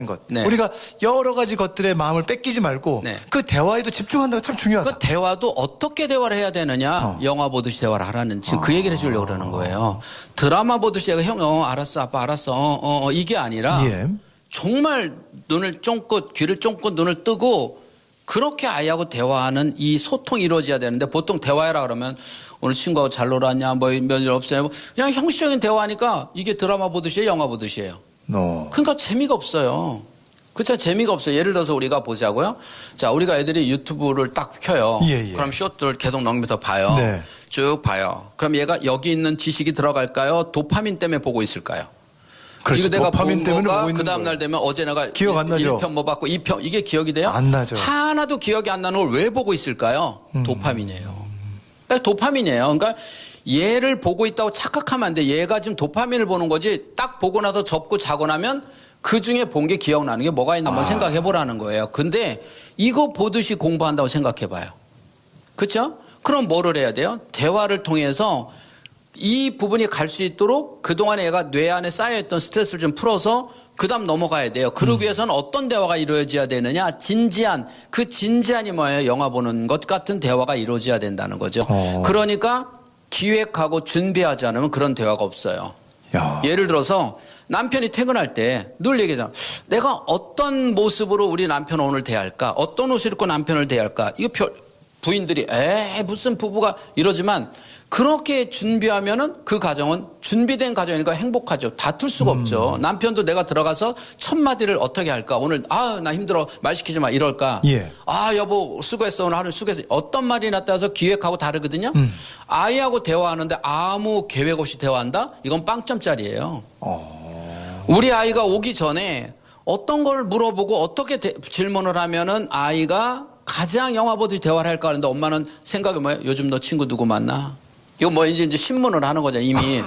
것. 네. 우리가 여러 가지 것들의 마음을 뺏기지 말고 네. 그 대화에도 집중한다가 참 중요하다. 그 대화도 어떻게 대화를 해야 되느냐. 영화 보듯이 대화를 하라는 지금 그 얘기를 해주려고 그러는 거예요. 드라마 보듯이 형 알았어 아빠 알았어 이게 아니라 예. 정말 눈을 쫑긋 귀를 쫑긋 눈을 뜨고 그렇게 아이하고 대화하는 이 소통이 이루어져야 되는데 보통 대화해라 그러면 오늘 친구하고 잘 놀았냐 뭐 몇 일 없어요. 그냥 형식적인 대화하니까 이게 드라마 보듯이 영화 보듯이에요. 그러니까 재미가 없어요. 그렇죠? 재미가 없어요. 예를 들어서 우리가 보자고요. 자, 우리가 애들이 유튜브를 딱 켜요. 예. 그럼 쇼트를 계속 넘기면서 봐요. 네. 쭉 봐요. 그럼 얘가 여기 있는 지식이 들어갈까요? 도파민 때문에 보고 있을까요? 그렇죠. 이거 내가 도파민 본 거가 보고 그 다음 날 되면 어제 내가 기억 안 나죠? 1편 뭐 봤고 2편 이게 기억이 돼요? 안 나죠. 하나도 기억이 안 나는 걸 왜 보고 있을까요? 도파민이에요. 딱 도파민이에요. 그러니까 얘를 보고 있다고 착각하면 안 돼. 얘가 지금 도파민을 보는 거지 딱 보고 나서 접고 자고 나면 그 중에 본 게 기억나는 게 뭐가 있나 한번 생각해 보라는 거예요. 근데 이거 보듯이 공부한다고 생각해 봐요. 그렇죠? 그럼 뭐를 해야 돼요? 대화를 통해서 이 부분이 갈 수 있도록 그동안에 얘가 뇌 안에 쌓여있던 스트레스를 좀 풀어서 그 다음 넘어가야 돼요. 그러기 위해서는 어떤 대화가 이루어져야 되느냐? 진지한, 그 진지한이 뭐예요? 영화 보는 것 같은 대화가 이루어져야 된다는 거죠. 그러니까 기획하고 준비하지 않으면 그런 대화가 없어요. 야. 예를 들어서 남편이 퇴근할 때 늘 얘기하잖아. 내가 어떤 모습으로 우리 남편을 오늘 대할까? 어떤 옷을 입고 남편을 대할까? 이거 부인들이 무슨 부부가 이러지만 그렇게 준비하면은 그 가정은 준비된 가정이니까 행복하죠. 다툴 수가 없죠. 남편도 내가 들어가서 첫 마디를 어떻게 할까? 오늘 나 힘들어 말 시키지 마 이럴까? 예. 여보 수고했어 오늘 하루 수고했어. 어떤 말이나 따라서 기획하고 다르거든요. 아이하고 대화하는데 아무 계획 없이 대화한다? 이건 빵점짜리예요. 우리 아이가 오기 전에 어떤 걸 물어보고 어떻게 질문을 하면은 아이가 가장 영화 보듯이 대화를 할까 하는데 엄마는 생각이 뭐예요? 요즘 너 친구 누구 만나? 이거 뭐 이제 신문을 하는 거죠, 이미.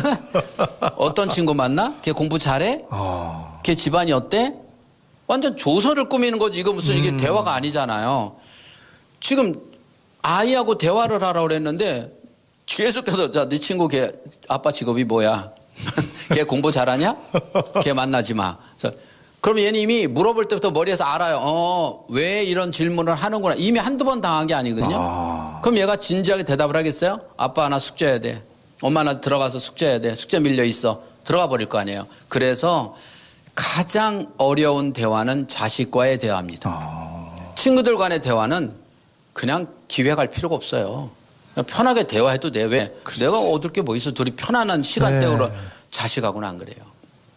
어떤 친구 만나? 걔 공부 잘해? 걔 집안이 어때? 완전 조서를 꾸미는 거지. 이거 무슨 이게 대화가 아니잖아요. 지금 아이하고 대화를 하라고 그랬는데 계속해서 자, 네 친구 걔 아빠 직업이 뭐야? 걔 공부 잘하냐? 걔 만나지 마. 그럼 얘는 이미 물어볼 때부터 머리에서 알아요. 왜 이런 질문을 하는구나. 이미 한두 번 당한 게 아니거든요. 그럼 얘가 진지하게 대답을 하겠어요? 아빠 나 숙제해야 돼. 엄마 나 들어가서 숙제해야 돼. 숙제 밀려 있어. 들어가 버릴 거 아니에요. 그래서 가장 어려운 대화는 자식과의 대화입니다. 친구들 간의 대화는 그냥 기획할 필요가 없어요. 그냥 편하게 대화해도 돼. 왜? 내가 얻을 게 뭐 있어. 둘이 편안한 시간대로 자식하고는 안 그래요.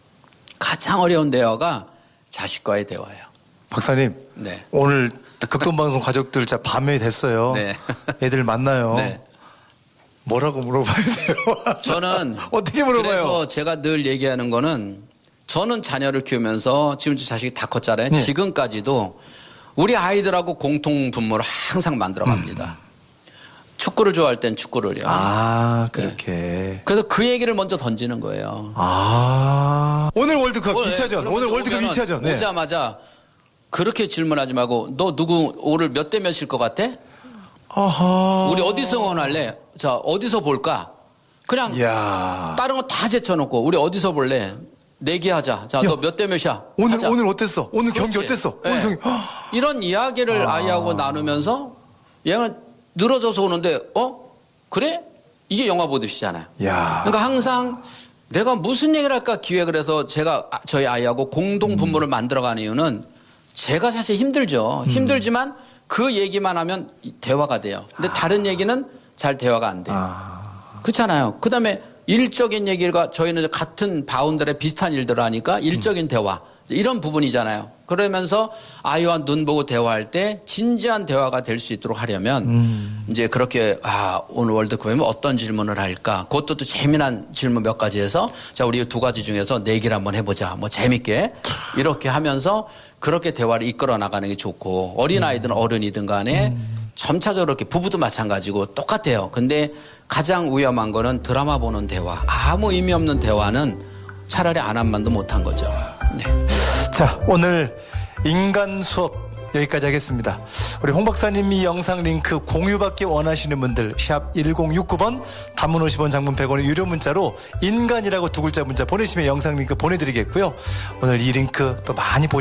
가장 어려운 대화가 자식과의 대화예요. 박사님, 네. 오늘 극동방송 가족들 밤에 됐어요. 네. 애들 만나요. 네. 뭐라고 물어봐야 돼요? 저는 어떻게 물어봐요? 그래서 제가 늘 얘기하는 거는 저는 자녀를 키우면서 지금 자식이 다 컸잖아요. 네. 지금까지도 우리 아이들하고 공통 분모를 항상 만들어 갑니다. 축구를 좋아할 땐 축구를요. 그렇게. 네. 그래서 그 얘기를 먼저 던지는 거예요. 오늘 월드컵 2차전. 오늘 월드컵 2차전. 네. 오자마자 그렇게 질문하지 말고 너 누구 오늘 몇 대 몇일 것 같아? 우리 어디서 응원할래? 자, 어디서 볼까? 그냥 다른 거 다 제쳐놓고 우리 어디서 볼래? 내기하자. 자, 너 몇 대 몇이야? 오늘 어땠어? 오늘 경기 어땠어? 네. 오늘 경기. 이런 이야기를 아이하고 나누면서 얘는 늘어져서 오는데 그래? 이게 영화 보듯이잖아요. 그러니까 항상 내가 무슨 얘기를 할까 기획을 해서 제가 저희 아이하고 공동 분모를 만들어가는 이유는 제가 사실 힘들죠. 힘들지만 그 얘기만 하면 대화가 돼요. 근데 다른 얘기는 잘 대화가 안 돼요. 그렇잖아요. 그다음에 일적인 얘기가 저희는 같은 바운더에 비슷한 일들을 하니까 일적인 대화 이런 부분이잖아요. 그러면서 아이와 눈 보고 대화할 때 진지한 대화가 될 수 있도록 하려면 이제 그렇게 오늘 월드컵이면 어떤 질문을 할까? 그것도 또 재미난 질문 몇 가지 해서 자 우리 두 가지 중에서 내기를 한번 해보자. 뭐 재밌게 이렇게 하면서 그렇게 대화를 이끌어 나가는 게 좋고 어린아이든 어른이든 간에 점차적으로 이렇게 부부도 마찬가지고 똑같아요. 근데 가장 위험한 거는 드라마 보는 대화. 아무 의미 없는 대화는 차라리 안 한 만도 못한 거죠. 네. 자, 오늘 인간 수업 여기까지 하겠습니다. 우리 홍 박사님 이 영상 링크 공유받기 원하시는 분들 샵 1069번 단문 50원 장문 100원의 유료 문자로 인간이라고 두 글자 문자 보내시면 영상 링크 보내드리겠고요. 오늘 이 링크 또 많이 보시고